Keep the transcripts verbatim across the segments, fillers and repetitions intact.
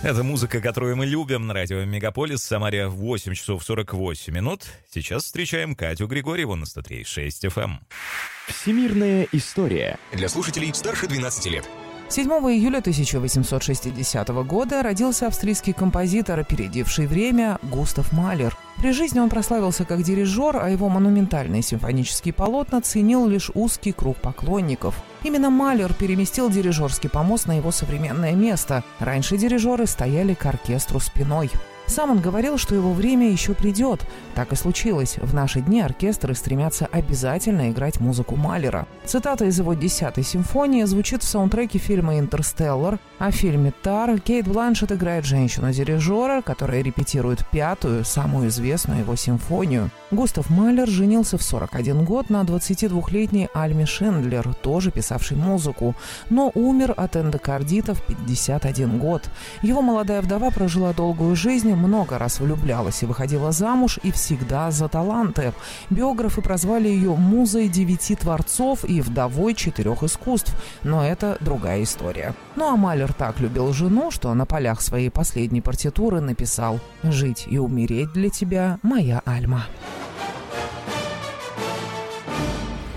Это музыка, которую мы любим на радио Мегаполис. В Самаре восемь часов сорок восемь минут. Сейчас встречаем Катю Григорьеву на сто три и шесть эф эм. Всемирная история. Для слушателей старше двенадцати лет. седьмого июля тысяча восемьсот шестидесятого года родился австрийский композитор, опередивший время, Густав Малер. При жизни он прославился как дирижер, а его монументальные симфонические полотна ценил лишь узкий круг поклонников. Именно Малер переместил дирижерский помост на его современное место. Раньше дирижеры стояли к оркестру спиной. Сам он говорил, что его время еще придет. Так и случилось. В наши дни оркестры стремятся обязательно играть музыку Малера. Цитата из его десятой симфонии звучит в саундтреке фильма «Интерстеллар». А в фильме «Тар» Кейт Бланшетт играет женщину-дирижера, которая репетирует пятую, самую известную его симфонию. Густав Малер женился в сорок один год на двадцатидвухлетней Альме Шиндлер, тоже писавшей музыку, но умер от эндокардита в пятьдесят один год. Его молодая вдова прожила долгую жизнь, много раз влюблялась и выходила замуж, и всегда за таланты. Биографы прозвали ее «музой девяти творцов» и «вдовой четырех искусств», но это другая история. Ну а Малер так любил жену, что на полях своей последней партитуры написал: «Жить и умереть для тебя, моя Альма».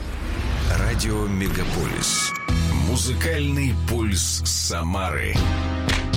Радио Мегаполис. Музыкальный пульс Самары.